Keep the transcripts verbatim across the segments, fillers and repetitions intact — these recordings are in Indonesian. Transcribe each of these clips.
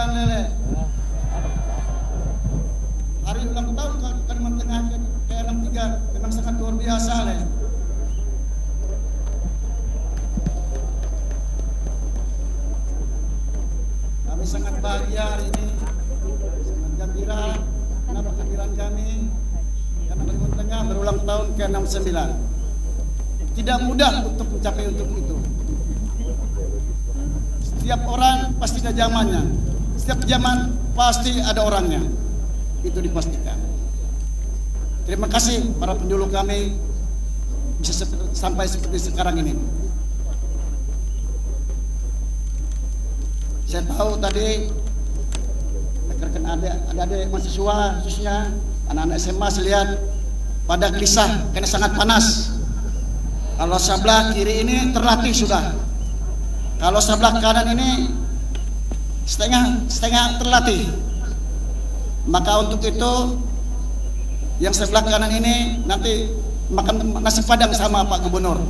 sembilan lele. Hari ulang tahun Kalimantan Tengah ke enam puluh tiga memang sangat luar biasa lele. Kami sangat bahagia hari ini, sangat gembira. Kenapa kehadiran kami? Karena Kalimantan Tengah berulang tahun ke enam puluh sembilan. Tidak mudah untuk mencapai untuk itu. Setiap orang pasti ada zamannya. Setiap zaman pasti ada orangnya. Itu dipastikan. Terima kasih para pendulu kami bisa sampai seperti sekarang ini. Saya tahu tadi rekan-rekan adik-adik mahasiswa khususnya anak-anak S M A saya lihat pada gelisah karena sangat panas. Kalau sebelah kiri ini terlatih sudah. Kalau sebelah kanan ini setengah setengah terlatih. Maka untuk itu yang sebelah kanan ini nanti makan nasi padang sama Pak Gubernur.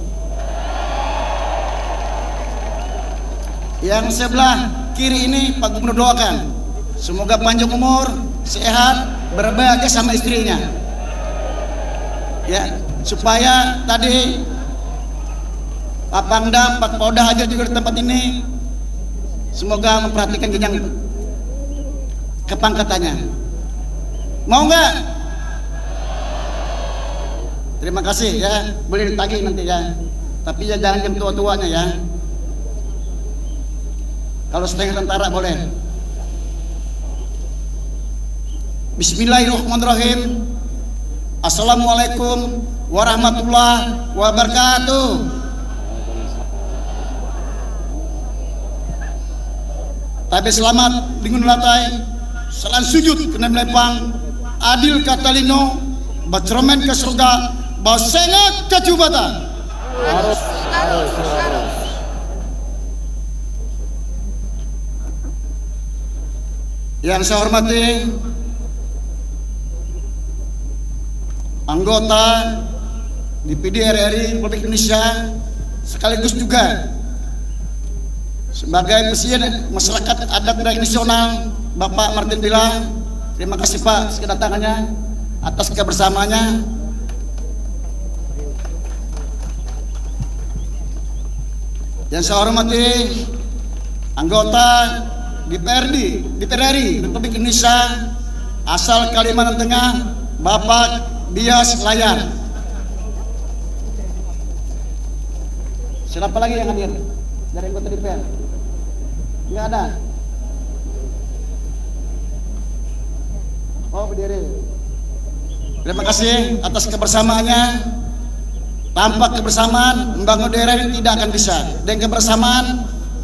Yang sebelah kiri ini Pak Gubernur doakan semoga panjang umur, sehat, berbahagia sama istrinya. Ya, supaya tadi Pak Pangdam, Pak Polda hadir juga di tempat ini. Semoga memperhatikan jenjang kepangkatannya. Mau nggak? Terima kasih ya. Boleh ditagih nanti ya. Tapi ya jangan jam tua-tuanya ya. Kalau setengah tentara boleh. Bismillahirrahmanirrahim. Assalamualaikum warahmatullahi wabarakatuh. Tapi selamat dengan latai, salam sujud kena melepang, adil katalino, bacromen ke surga, basengat ke jubatan. Harus, harus, harus. Yang saya hormati anggota D P D R R I Republik Indonesia sekaligus juga sebagai presiden masyarakat adat dan nasional Bapak Martin Bilang, terima kasih Pak kedatangannya atas kebersamaannya. Yang saya hormati anggota D P R D D P R R I Republik Indonesia asal Kalimantan Tengah Bapak Bias Layar. Siapa lagi yang hadir dari anggota D P R? Nggak ada. Oh, berdiri. Terima kasih atas kebersamaannya. Tanpa kebersamaan membangun daerah ini tidak akan bisa. Dan kebersamaan